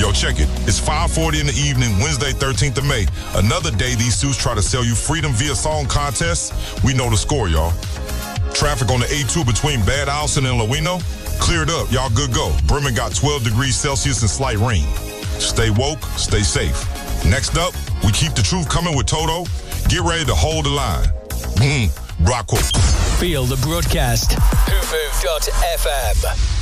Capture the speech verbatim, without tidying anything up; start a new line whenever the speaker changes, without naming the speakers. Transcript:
Yo, check it. It's five forty in the evening, Wednesday, thirteenth of May. Another day these suits try to sell you freedom via song contests. We know the score, y'all. Traffic on the A two between Bad Allison and Lowino cleared up. Y'all good go. Bremen got twelve degrees Celsius and slight rain. Stay woke, stay safe. Next up, we keep the truth coming with Toto. Get ready to hold the line. Mm, Brock quote.
Feel the broadcast. who move dot f m